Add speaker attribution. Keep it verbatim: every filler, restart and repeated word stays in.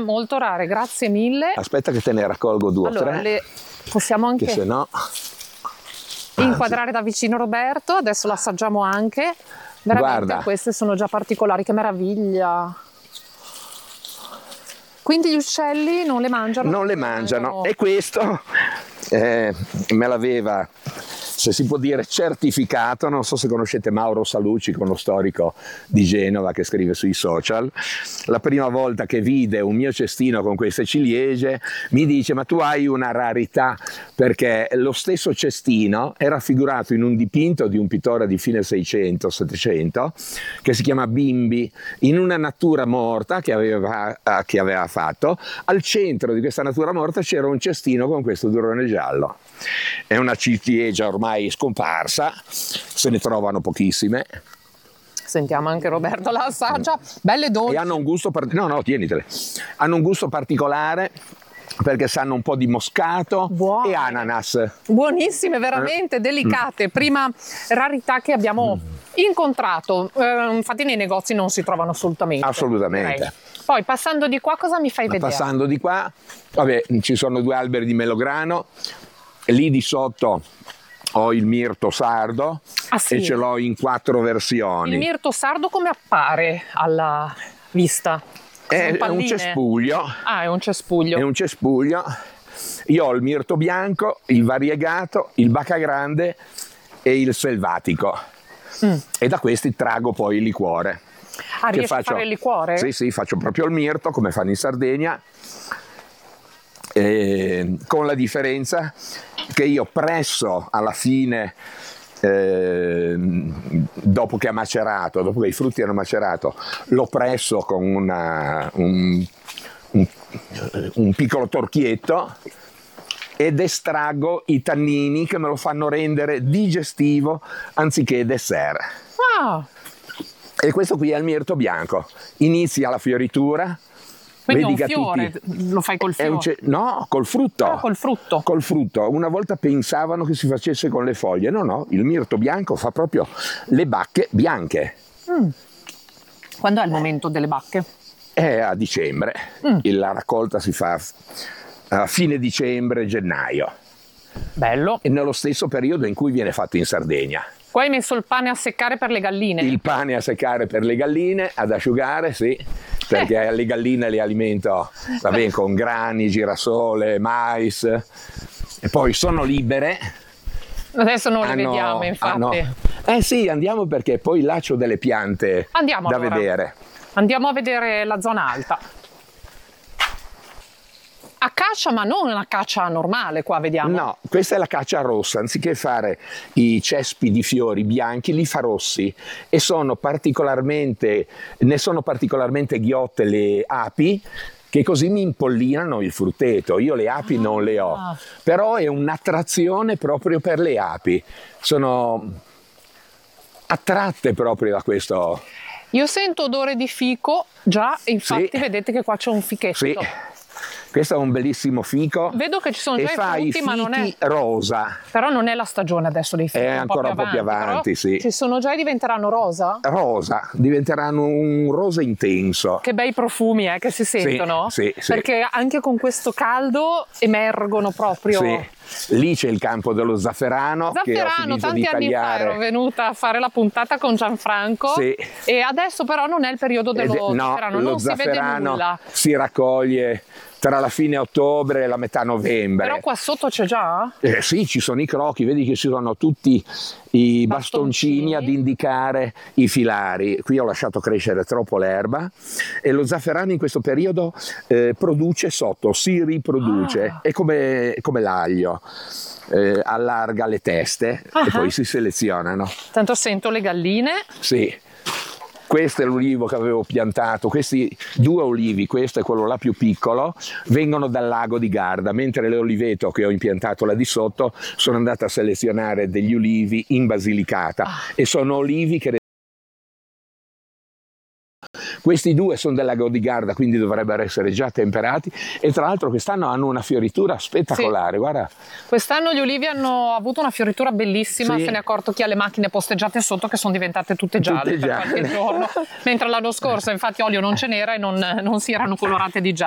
Speaker 1: molto rare, grazie mille.
Speaker 2: Aspetta che te ne raccolgo due
Speaker 1: allora,
Speaker 2: o tre.
Speaker 1: Le... Possiamo anche
Speaker 2: che se no...
Speaker 1: inquadrare da vicino Roberto, adesso l'assaggiamo anche. Veramente
Speaker 2: Guarda.
Speaker 1: Queste sono già particolari, che meraviglia. Quindi gli uccelli non le mangiano?
Speaker 2: Non le mangiano. E questo eh, me l'aveva, se si può dire, certificato. Non so se conoscete Mauro Salucci, uno storico di Genova che scrive sui social. La prima volta che vide un mio cestino con queste ciliegie mi dice: ma tu hai una rarità, perché lo stesso cestino è raffigurato in un dipinto di un pittore di fine seicento settecento che si chiama Bimbi, in una natura morta che aveva, che aveva fatto. Al centro di questa natura morta c'era un cestino con questo durone giallo. È una ciliegia ormai scomparsa, se ne trovano pochissime.
Speaker 1: Sentiamo anche Roberto la assaggia, belle dolci.
Speaker 2: E hanno un gusto particolare. No, no, tienitele. Hanno un gusto particolare perché sanno un po' di moscato. Buone. E ananas.
Speaker 1: Buonissime, veramente eh. delicate. Prima rarità che abbiamo mm. incontrato. Eh, infatti nei negozi non si trovano assolutamente.
Speaker 2: Assolutamente.
Speaker 1: Direi. Poi passando di qua cosa mi fai vedere?
Speaker 2: Passando di qua, vabbè, ci sono due alberi di melograno. Lì di sotto ho il mirto sardo. Ah, sì? E ce l'ho in quattro versioni.
Speaker 1: Il mirto sardo come appare alla vista?
Speaker 2: È un cespuglio.
Speaker 1: Ah, è un cespuglio.
Speaker 2: È un cespuglio. Io ho il mirto bianco, il variegato, il baccagrande e il selvatico. Mm. E da questi trago poi il liquore.
Speaker 1: Ah, riesci a fare il liquore?
Speaker 2: Sì, sì, faccio proprio il mirto, come fanno in Sardegna. E con la differenza che io presso alla fine, eh, dopo che ha macerato, dopo che i frutti hanno macerato, lo presso con una, un, un, un piccolo torchietto ed estraggo i tannini che me lo fanno rendere digestivo anziché dessert.
Speaker 1: Ah.
Speaker 2: E questo qui è il mirto bianco. Inizia la fioritura.
Speaker 1: Quindi
Speaker 2: Vedi
Speaker 1: un fiore, tutti, lo fai col fiore?
Speaker 2: No, col frutto.
Speaker 1: Ah, col frutto.
Speaker 2: Col frutto. Una volta pensavano che si facesse con le foglie. No, no, il mirto bianco fa proprio le bacche bianche.
Speaker 1: Mm. Quando è il momento delle bacche?
Speaker 2: È a dicembre. Mm. La raccolta si fa a fine dicembre, gennaio.
Speaker 1: Bello.
Speaker 2: E nello stesso periodo in cui viene fatto in Sardegna.
Speaker 1: Poi hai messo il pane a seccare per le galline?
Speaker 2: Il pane a seccare per le galline, ad asciugare, sì, perché eh. le galline le alimento va bene, con grani, girasole, mais, e poi sono libere.
Speaker 1: Adesso non le
Speaker 2: hanno,
Speaker 1: vediamo, infatti.
Speaker 2: Hanno, eh sì, andiamo perché poi là c'ho delle piante
Speaker 1: andiamo,
Speaker 2: da
Speaker 1: allora.
Speaker 2: vedere.
Speaker 1: Andiamo a vedere la zona alta. Acacia, ma non una acacia normale, qua vediamo.
Speaker 2: No, questa è la acacia rossa. Anziché fare i cespi di fiori bianchi, li fa rossi e sono particolarmente, ne sono particolarmente ghiotte le api, che così mi impollinano il frutteto. Io le api ah. non le ho, però è un'attrazione proprio per le api. Sono attratte proprio da questo.
Speaker 1: Io sento odore di fico, già, infatti sì. Vedete che qua c'è un fichetto.
Speaker 2: Sì. Questo è un bellissimo fico.
Speaker 1: Vedo che ci sono già
Speaker 2: e
Speaker 1: i
Speaker 2: fa
Speaker 1: frutti,
Speaker 2: i
Speaker 1: ma non è
Speaker 2: rosa.
Speaker 1: Però non è la stagione adesso dei fichi.
Speaker 2: È ancora un po' più avanti, avanti sì.
Speaker 1: Ci sono già e diventeranno rosa?
Speaker 2: Rosa, diventeranno un rosa intenso.
Speaker 1: Che bei profumi eh, che si sentono.
Speaker 2: Sì, sì,
Speaker 1: perché
Speaker 2: sì.
Speaker 1: anche con questo caldo emergono proprio.
Speaker 2: Sì. Lì c'è il campo dello zafferano.
Speaker 1: Zafferano,
Speaker 2: che
Speaker 1: tanti
Speaker 2: di
Speaker 1: anni
Speaker 2: tagliare.
Speaker 1: fa ero venuta a fare la puntata con Gianfranco.
Speaker 2: Sì.
Speaker 1: E adesso però non è il periodo dello
Speaker 2: Ed, no,
Speaker 1: zafferano, non si vede nulla.
Speaker 2: Si raccoglie tra la fine ottobre e la metà novembre.
Speaker 1: Però qua sotto c'è già?
Speaker 2: Eh, sì, ci sono i crocchi, vedi che ci sono tutti i bastoncini,
Speaker 1: bastoncini
Speaker 2: ad indicare i filari. Qui ho lasciato crescere troppo l'erba e lo zafferano in questo periodo eh, produce sotto, si riproduce, ah. è come, come l'aglio. Eh, allarga le teste uh-huh. e poi si selezionano.
Speaker 1: Tanto sento le galline.
Speaker 2: Sì. Questo è l'ulivo che avevo piantato, questi due olivi, questo è quello là più piccolo, vengono dal lago di Garda, mentre l'oliveto che ho impiantato là di sotto sono andato a selezionare degli ulivi in Basilicata ah. e sono olivi che questi due sono del lago di Garda, quindi dovrebbero essere già temperati e tra l'altro quest'anno hanno una fioritura spettacolare, sì. Guarda.
Speaker 1: Quest'anno gli ulivi hanno avuto una fioritura bellissima, sì. Se ne è accorto chi ha le macchine posteggiate sotto che sono diventate tutte gialle, tutte per gialle. Qualche giorno, mentre l'anno scorso infatti olio non ce n'era e non, non si erano colorate di giallo.